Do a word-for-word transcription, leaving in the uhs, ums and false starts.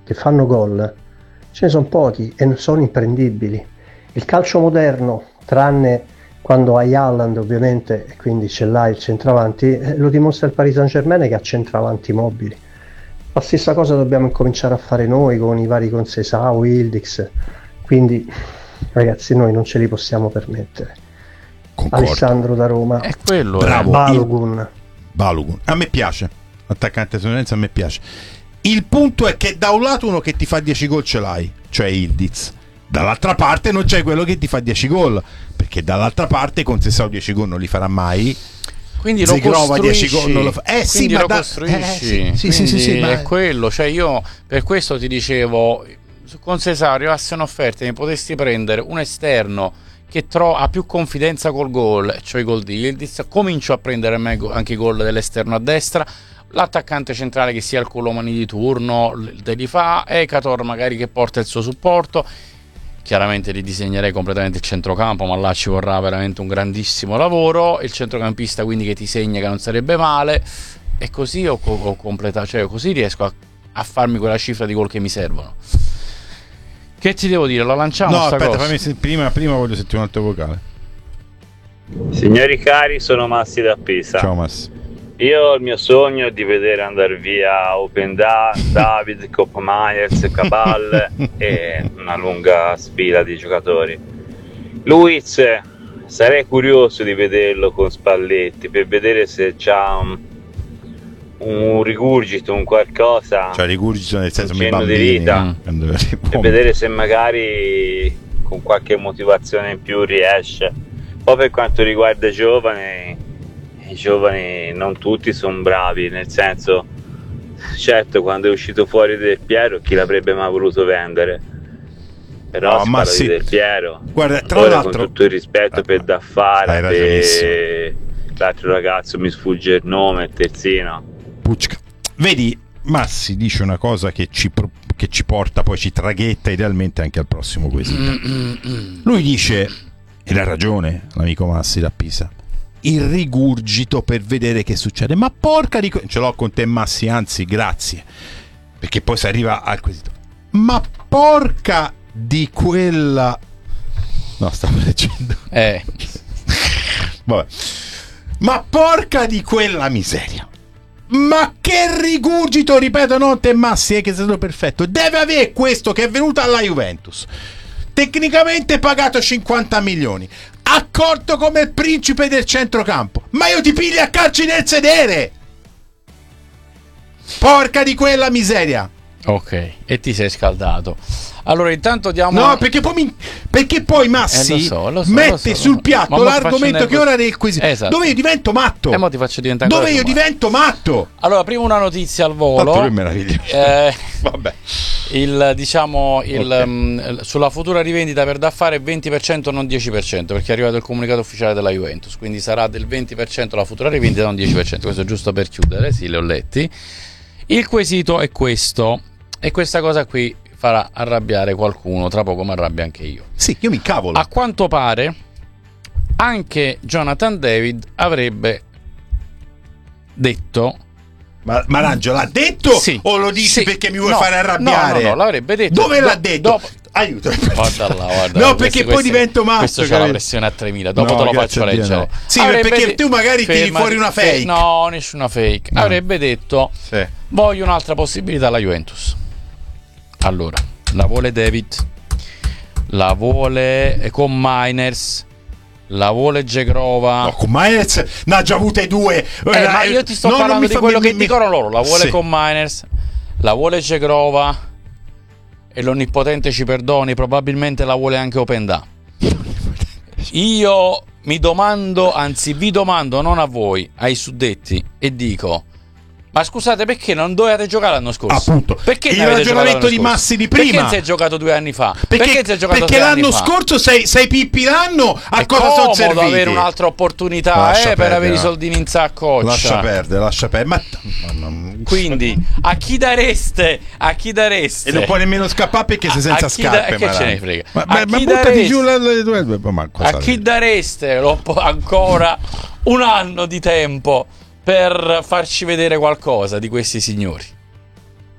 che fanno gol, ce ne sono pochi e non sono imprendibili. Il calcio moderno, tranne quando hai Haaland ovviamente, e quindi ce l'ha il centravanti, eh, lo dimostra il Paris Saint-Germain che ha centravanti mobili. La stessa cosa dobbiamo incominciare a fare noi con i vari Conceição, Yildiz, quindi ragazzi noi non ce li possiamo permettere. Concordo. Alessandro da Roma. È quello, bravo. Balogun. Il... Balogun. A me piace, attaccante statunitense a me piace. Il punto è che da un lato uno che ti fa dieci gol ce l'hai, cioè Yildiz. Dall'altra parte non c'è quello che ti fa dieci gol, perché dall'altra parte Conceição dieci gol non li farà mai. Quindi lo costruisci, gol non lo fa. Eh sì, ma lo da... costruisci. Eh, sì, sì, sì, sì, ma ma... è quello, cioè io per questo ti dicevo, su Conceição arrivasse un'offerta e ne potessi prendere un esterno che tro- ha più confidenza col gol, cioè i gol di Yildiz, comincio a prendere anche i gol dell'esterno a destra, l'attaccante centrale che sia il Colomani di turno te li fa, Ekator magari che porta il suo supporto. Chiaramente ridisegnerei completamente il centrocampo, ma là ci vorrà veramente un grandissimo lavoro. Il centrocampista quindi che ti segna, che non sarebbe male, e così ho, ho completato, cioè così riesco a, a farmi quella cifra di gol che mi servono. Che ti devo dire? La lanciamo? No, sta aspetta, cosa? fammi, prima, prima voglio sentire un altro vocale. Signori cari, sono Massi da Pisa. Ciao Massi. Io il mio sogno è di vedere andare via Openda, David, Kopp Myers, Cabal e una lunga sfila di giocatori. Luiz, sarei curioso di vederlo con Spalletti per vedere se c'ha un, un rigurgito, un qualcosa, cioè rigurgito nel senso un mi cenno di bambini, vita, eh, per vedere se magari con qualche motivazione in più riesce. Poi per quanto riguarda i giovani, i giovani non tutti sono bravi, nel senso, certo quando è uscito fuori Del Piero chi l'avrebbe mai voluto vendere, però no, ma si sì. Del Piero. Guarda, tra ora, l'altro, con tutto il rispetto per Daffara, per l'altro ragazzo mi sfugge il nome, il terzino Pucca. Vedi, Massi dice una cosa che ci, pro- che ci porta, poi ci traghetta idealmente anche al prossimo quesito. Lui dice, e ha ragione l'amico Massi da Pisa, il rigurgito per vedere che succede. Ma porca di... ce l'ho con te Massi, anzi grazie, perché poi si arriva al quesito. Ma porca di quella... no, stavo leggendo. Eh. Vabbè. Ma porca di quella miseria. Ma che rigurgito, ripeto, non te Massi, eh, che è stato perfetto. Deve avere questo che è venuto alla Juventus, tecnicamente pagato cinquanta milioni, accorto come il principe del centrocampo, ma io ti piglio a calci nel sedere. Porca di quella miseria. Ok, e ti sei scaldato. Allora intanto diamo... No, perché poi, mi... perché poi Massi eh, lo so, lo so, mette lo so, sul lo so. piatto Ma l'argomento che ora nel quesito, esatto. dove io divento matto. E mo ti faccio diventare dove io matto. divento matto. Allora, prima una notizia al volo. Fatto, che meraviglia. Eh, Vabbè. Il, diciamo, il, Okay. um, sulla futura rivendita per da fare venti per cento, non dieci per cento, perché è arrivato il comunicato ufficiale della Juventus, quindi sarà del venti per cento la futura rivendita, non dieci per cento. Questo è giusto per chiudere, sì, li ho letti. Il quesito è questo, e questa cosa qui farà arrabbiare qualcuno, tra poco mi arrabbio anche io. Sì, io mi incavolo. A quanto pare anche Jonathan David avrebbe detto... Ma Marangio l'ha detto, sì, o lo dici sì, perché mi vuoi no, fare arrabbiare? No, no, no, l'avrebbe detto. Dove do, l'ha detto? Dopo... Aiuto. Guarda là, guarda. No, là, perché questi, poi questi, divento matto. Questo c'ha la pressione a tremila. Dopo no, te lo faccio leggere. No. Sì, avrebbe perché de- tu magari tiri fermati, fuori una fake. Fe- no, nessuna fake. No. Avrebbe detto: sì. voglio un'altra possibilità alla Juventus. Allora, la vuole David, la vuole con Miners, la vuole Gegrova. No, con Miners ne ha già avute due. Eh, eh, ma io ti sto no, parlando di fa, quello mi, che mi, dicono loro. La vuole sì. con Miners, la vuole Gegrova, e l'onnipotente ci perdoni, probabilmente la vuole anche Openda. Io mi domando, anzi vi domando, non a voi, ai suddetti, e dico: ma scusate, perché non dovevate giocare l'anno scorso? Appunto, perché il ragionamento di Massi di prima. Perché si è giocato due anni fa? Perché, perché si è giocato perché l'anno fa? scorso sei, sei pippi l'anno a è cosa sono serviti? comodo avere un'altra opportunità Lascia eh, perdere, per avere no. i soldini in saccoccia. Lascia perdere, lascia perdere. Ma, ma, ma, quindi a chi dareste? A chi dareste? E non puoi nemmeno scappare perché sei senza a chi scarpe. Da, che ce ne frega? Ma, a ma, chi ma buttati dareste? giù le, le due. Ma a chi dareste lo, ancora un anno di tempo per farci vedere qualcosa di questi signori?